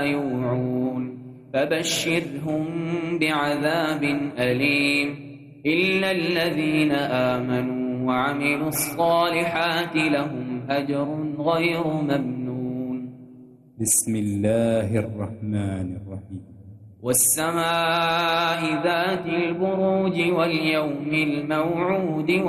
يوعون فبشرهم بعذاب أليم إلا الذين آمنوا وعملوا الصالحات لهم أجر غير ممنون. بسم الله الرحمن الرحيم. والسماء ذات البروج واليوم الموعود